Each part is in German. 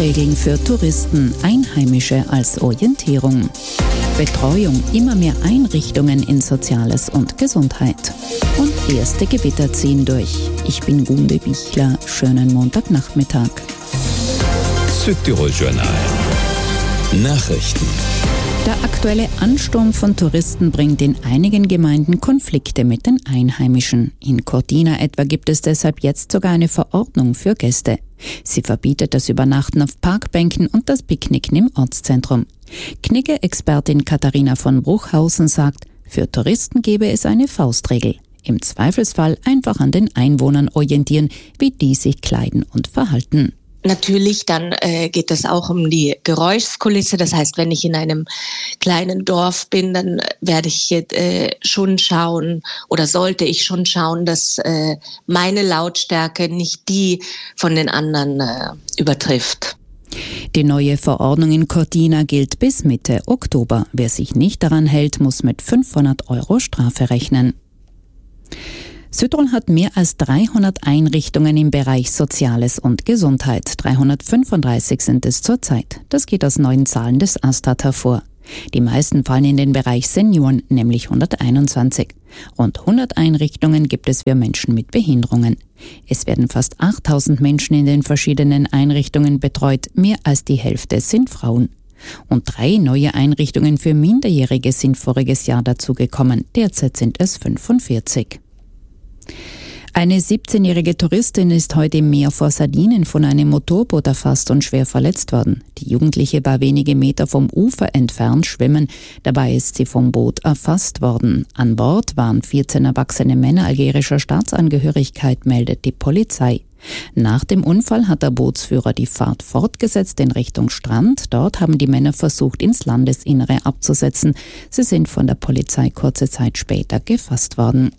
Faustregeln für Touristen, Einheimische als Orientierung. Betreuung, immer mehr Einrichtungen in Soziales und Gesundheit. Und erste Gewitter ziehen durch. Ich bin Gunde Bichler. Schönen Montagnachmittag. Südtirol Journal. Nachrichten. Der aktuelle Ansturm von Touristen bringt in einigen Gemeinden Konflikte mit den Einheimischen. In Cortina etwa gibt es deshalb jetzt sogar eine Verordnung für Gäste. Sie verbietet das Übernachten auf Parkbänken und das Picknicken im Ortszentrum. Knigge-Expertin Katharina von Bruchhausen sagt, für Touristen gebe es eine Faustregel. Im Zweifelsfall einfach an den Einwohnern orientieren, wie die sich kleiden und verhalten. Natürlich, dann geht es auch um die Geräuschkulisse. Das heißt, wenn ich in einem kleinen Dorf bin, dann werde ich schon schauen oder sollte ich schon schauen, dass meine Lautstärke nicht die von den anderen übertrifft. Die neue Verordnung in Cortina gilt bis Mitte Oktober. Wer sich nicht daran hält, muss mit 500 € Strafe rechnen. Südtirol hat mehr als 300 Einrichtungen im Bereich Soziales und Gesundheit. 335 sind es zurzeit. Das geht aus neuen Zahlen des Astat hervor. Die meisten fallen in den Bereich Senioren, nämlich 121. Und 100 Einrichtungen gibt es für Menschen mit Behinderungen. Es werden fast 8000 Menschen in den verschiedenen Einrichtungen betreut. Mehr als die Hälfte sind Frauen. Und 3 neue Einrichtungen für Minderjährige sind voriges Jahr dazugekommen. Derzeit sind es 45. Eine 17-jährige Touristin ist heute im Meer vor Sardinien von einem Motorboot erfasst und schwer verletzt worden. Die Jugendliche war wenige Meter vom Ufer entfernt schwimmen. Dabei ist sie vom Boot erfasst worden. An Bord waren 14 erwachsene Männer algerischer Staatsangehörigkeit, meldet die Polizei. Nach dem Unfall hat der Bootsführer die Fahrt fortgesetzt in Richtung Strand. Dort haben die Männer versucht, ins Landesinnere abzusetzen. Sie sind von der Polizei kurze Zeit später gefasst worden.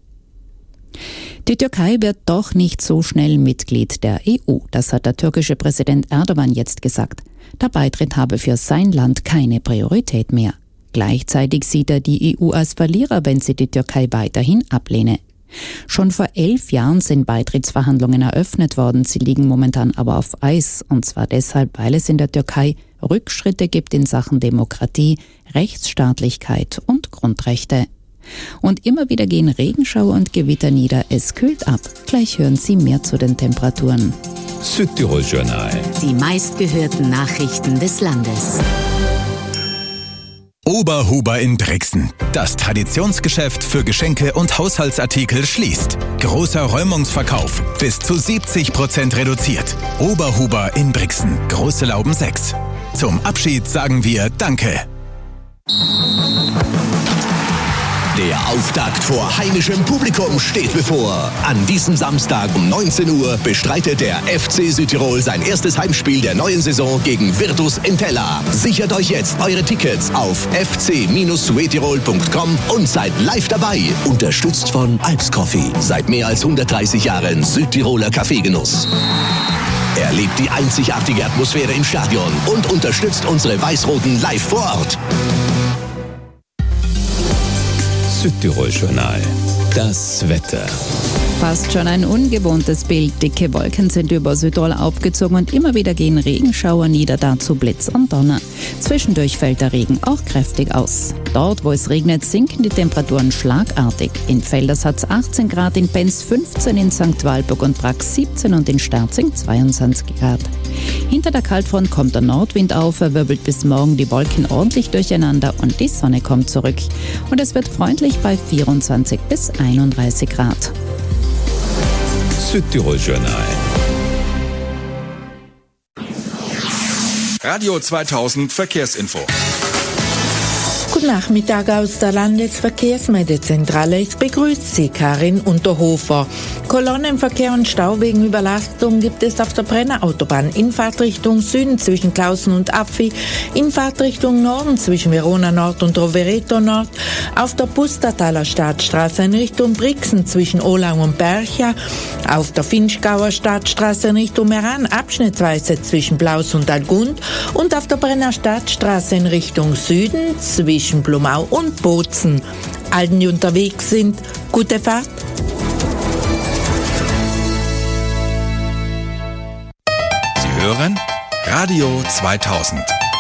Die Türkei wird doch nicht so schnell Mitglied der EU. Das hat der türkische Präsident Erdogan jetzt gesagt. Der Beitritt habe für sein Land keine Priorität mehr. Gleichzeitig sieht er die EU als Verlierer, wenn sie die Türkei weiterhin ablehne. Schon vor 11 Jahren sind Beitrittsverhandlungen eröffnet worden. Sie liegen momentan aber auf Eis. Und zwar deshalb, weil es in der Türkei Rückschritte gibt in Sachen Demokratie, Rechtsstaatlichkeit und Grundrechte. Und immer wieder gehen Regenschauer und Gewitter nieder. Es kühlt ab. Gleich hören Sie mehr zu den Temperaturen. Südtirol Journal. Die meistgehörten Nachrichten des Landes. Oberhuber in Brixen. Das Traditionsgeschäft für Geschenke und Haushaltsartikel schließt. Großer Räumungsverkauf. Bis zu 70% reduziert. Oberhuber in Brixen. Große Lauben 6. Zum Abschied sagen wir Danke. Der Auftakt vor heimischem Publikum steht bevor. An diesem Samstag um 19 Uhr bestreitet der FC Südtirol sein erstes Heimspiel der neuen Saison gegen Virtus Entella. Sichert euch jetzt eure Tickets auf fc-suetirol.com und seid live dabei. Unterstützt von Alps Coffee. Seit mehr als 130 Jahren Südtiroler Kaffeegenuss. Erlebt die einzigartige Atmosphäre im Stadion und unterstützt unsere Weiß-Roten live vor Ort. Südtirol Journal. Das Wetter. Fast schon ein ungewohntes Bild. Dicke Wolken sind über Südtirol aufgezogen und immer wieder gehen Regenschauer nieder, dazu Blitz und Donner. Zwischendurch fällt der Regen auch kräftig aus. Dort, wo es regnet, sinken die Temperaturen schlagartig. In Felders hat es 18 Grad, in Penz 15, in St. Walburg und Brax 17 und in Sterzing 22 Grad. Hinter der Kaltfront kommt der Nordwind auf, er wirbelt bis morgen die Wolken ordentlich durcheinander und die Sonne kommt zurück. Und es wird freundlich bei 24 bis 31 Grad. Südtirol Journal. Radio 2000 Verkehrsinfo. Guten Nachmittag aus der Landesverkehrsmeldezentrale. Es begrüßt Sie Karin Unterhofer. Kolonnenverkehr und Stau wegen Überlastung gibt es auf der Brenner Autobahn in Fahrtrichtung Süden zwischen Klausen und Affi, in Fahrtrichtung Norden zwischen Verona Nord und Rovereto Nord, auf der Pustertaler Stadtstraße in Richtung Brixen zwischen Olau und Bercha, auf der Finchgauer Stadtstraße in Richtung Meran abschnittsweise zwischen Blaus und Algund und auf der Brenner Stadtstraße in Richtung Süden zwischen Blumau und Bozen. Allen, die unterwegs sind, gute Fahrt. Sie hören Radio 2000.